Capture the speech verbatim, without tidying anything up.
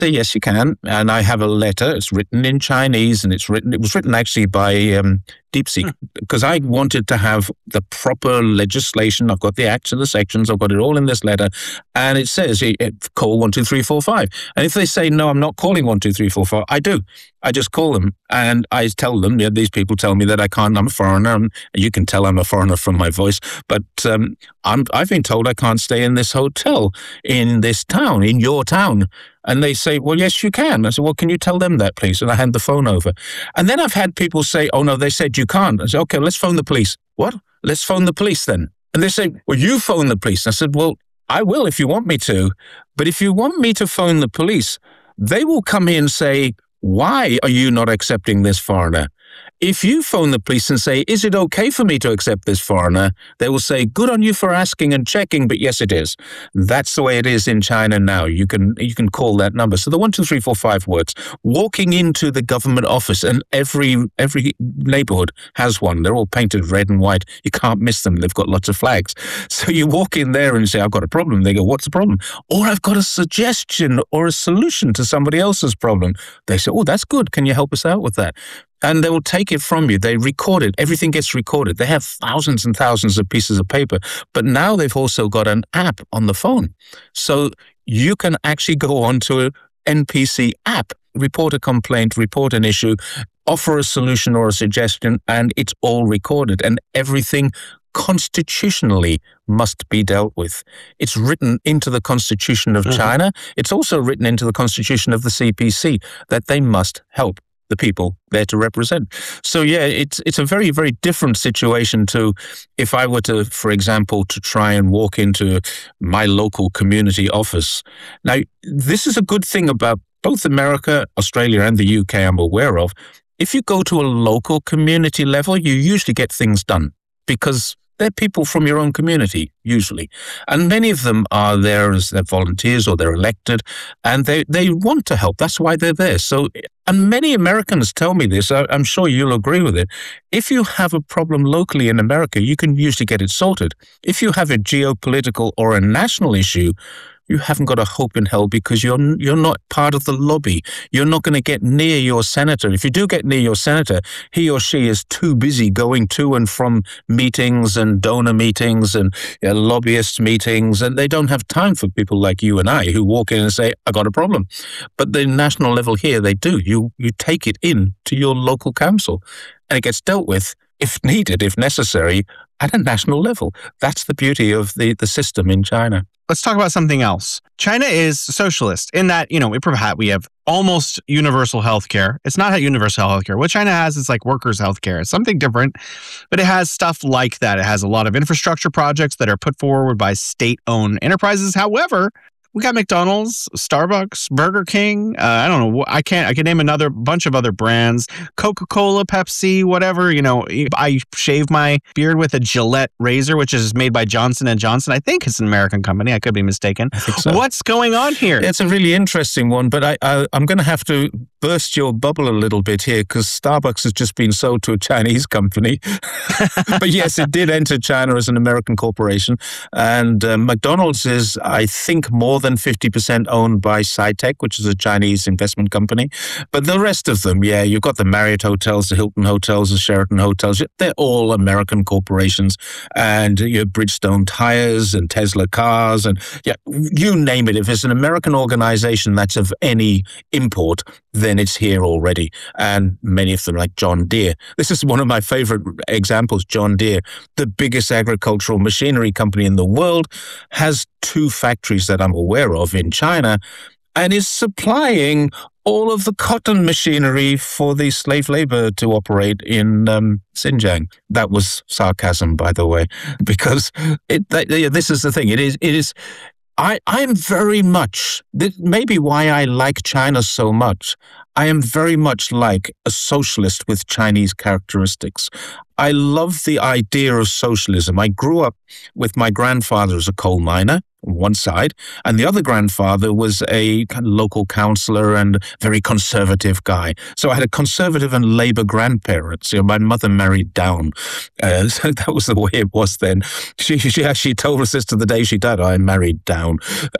say, yes, you can. And I have a letter. It's written in Chinese, and it's written, it was written actually by um, DeepSeek, because I wanted to have the proper legislation. I've got the acts and the sections. I've got it all in this letter. And it says, call one two three four five. And if they say, no, I'm not calling one two three four five, I do. I just call them and I tell them, yeah, these people tell me that I can't, I'm a foreigner. And you can tell I'm a foreigner from my voice, but um, I'm, I've been told I can't stay in this hotel in this town, in your town. And they say, well, yes, you can. I said, well, can you tell them that, please? And I hand the phone over. And then I've had people say, oh, no, they said you can't. I said, okay, let's phone the police. What? Let's phone the police then. And they say, well, you phone the police. I said, well, I will if you want me to. But if you want me to phone the police, they will come here and say, why are you not accepting this foreigner? If you phone the police and say, is it okay for me to accept this foreigner? They will say, good on you for asking and checking, but yes, it is. That's the way it is in China now. You can you can call that number. So the one, two, three, four, five words, walking into the government office, and every every neighborhood has one. They're all painted red and white. You can't miss them. They've got lots of flags. So you walk in there and say, I've got a problem. They go, what's the problem? Or I've got a suggestion or a solution to somebody else's problem. They say, oh, that's good. Can you help us out with that? And they will take it from you. They record it. Everything gets recorded. They have thousands and thousands of pieces of paper. But now they've also got an app on the phone. So you can actually go on to an N P C app, report a complaint, report an issue, offer a solution or a suggestion, and it's all recorded. And everything constitutionally must be dealt with. It's written into the Constitution of mm-hmm. China. It's also written into the Constitution of the C P C that they must help the people there to represent. So yeah, it's it's a very, very different situation to if I were to, for example, to try and walk into my local community office. Now, this is a good thing about both America, Australia, and the U K I'm aware of. If you go to a local community level, you usually get things done because they're people from your own community, usually. And many of them are there as they're volunteers or they're elected, and they, they want to help. That's why they're there. So, and many Americans tell me this, I, I'm sure you'll agree with it. If you have a problem locally in America, you can usually get it sorted. If you have a geopolitical or a national issue, you haven't got a hope in hell because you're you're not part of the lobby. You're not going to get near your senator. If you do get near your senator, he or she is too busy going to and from meetings and donor meetings and you know, lobbyist meetings, and they don't have time for people like you and I who walk in and say, I got a problem. But the national level here, they do. You you take it in to your local council, and it gets dealt with, if needed, if necessary, at a national level. That's the beauty of the, the system in China. Let's talk about something else. China is socialist in that, you know, we have, we have almost universal healthcare. It's not universal healthcare. What China has is like workers' healthcare. It's something different, but it has stuff like that. It has a lot of infrastructure projects that are put forward by state-owned enterprises. However, we got McDonald's, Starbucks, Burger King. Uh, I don't know. I can't. I can name another bunch of other brands. Coca-Cola, Pepsi, whatever. You know, I shave my beard with a Gillette razor, which is made by Johnson and Johnson. I think it's an American company. I could be mistaken. I think so. What's going on here? It's a really interesting one, but I, I, I'm going to have to burst your bubble a little bit here because Starbucks has just been sold to a Chinese company. But yes, it did enter China as an American corporation, and uh, McDonald's is, I think, more than fifty percent owned by Sci-Tech, which is a Chinese investment company. But the rest of them, yeah, you've got the Marriott hotels, the Hilton hotels, the Sheraton hotels. They're all American corporations. And you have Bridgestone tires and Tesla cars and yeah, you name it. If it's an American organization that's of any import, then it's here already. And many of them like John Deere. This is one of my favorite examples. John Deere, the biggest agricultural machinery company in the world, has two factories that I'm aware of in China and is supplying all of the cotton machinery for the slave labor to operate in um, Xinjiang. That was sarcasm, by the way, because it, that, this is the thing. It is, it is, I, I am very much, this may be why I like China so much. I am very much like a socialist with Chinese characteristics. I love the idea of socialism. I grew up with my grandfather as a coal miner on one side, and the other grandfather was a kind of local councillor and very conservative guy. So I had a conservative and Labour grandparents. You know, my mother married down. Uh, so that was the way it was then. She, she actually told us this to the day she died, I married down.